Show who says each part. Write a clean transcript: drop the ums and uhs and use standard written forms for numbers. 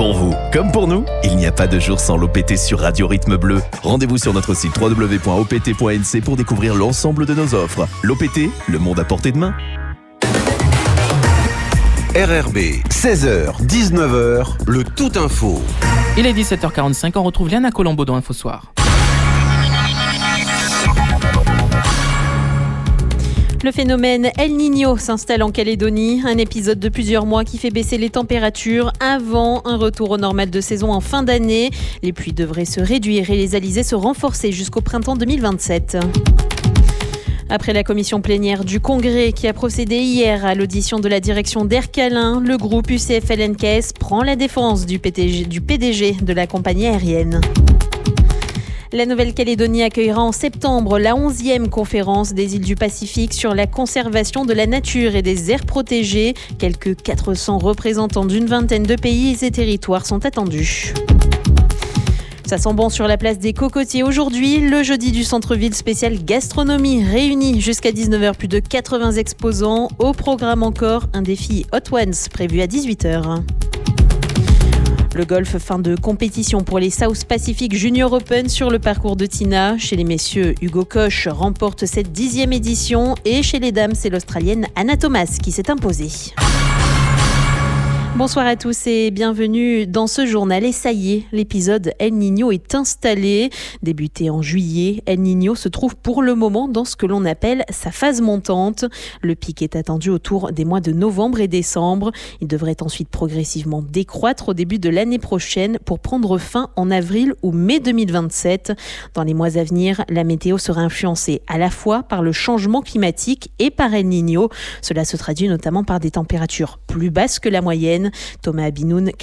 Speaker 1: Pour vous, comme pour nous, il n'y a pas de jour sans l'OPT sur Radio Rythme Bleu. Rendez-vous sur notre site www.opt.nc pour découvrir l'ensemble de nos offres. L'OPT, le monde à portée de main.
Speaker 2: RRB, 16h, 19h, le Tout Info.
Speaker 3: Il est 17h45, on retrouve Liana Colombo dans Info Soir.
Speaker 4: Le phénomène El Niño s'installe en Calédonie, un épisode de plusieurs mois qui fait baisser les températures avant un retour au normal de saison en fin d'année. Les pluies devraient se réduire et les alizés se renforcer jusqu'au printemps 2027. Après la commission plénière du Congrès qui a procédé hier à l'audition de la direction d'Air Calin, le groupe UCFL-NKS prend la défense du PDG de la compagnie aérienne. La Nouvelle-Calédonie accueillera en septembre la 11e conférence des îles du Pacifique sur la conservation de la nature et des aires protégées. Quelques 400 représentants d'une vingtaine de pays et territoires sont attendus. Ça sent bon sur la place des Cocotiers aujourd'hui. Le jeudi du centre-ville spécial gastronomie réunit jusqu'à 19h plus de 80 exposants. Au programme encore, un défi Hot Ones prévu à 18h. Le golf, fin de compétition pour les South Pacific Junior Open sur le parcours de Tina. Chez les messieurs, Hugo Koch remporte cette 10e édition et chez les dames, c'est l'Australienne Anna Thomas qui s'est imposée. Bonsoir à tous et bienvenue dans ce journal. Et ça y est, l'épisode El Niño est installé. Débuté en juillet, El Niño se trouve pour le moment dans ce que l'on appelle sa phase montante. Le pic est attendu autour des mois de novembre et décembre. Il devrait ensuite progressivement décroître au début de l'année prochaine pour prendre fin en avril ou mai 2027. Dans les mois à venir, la météo sera influencée à la fois par le changement climatique et par El Niño. Cela se traduit notamment par des températures plus basses que la moyenne. Thomas Abinoun,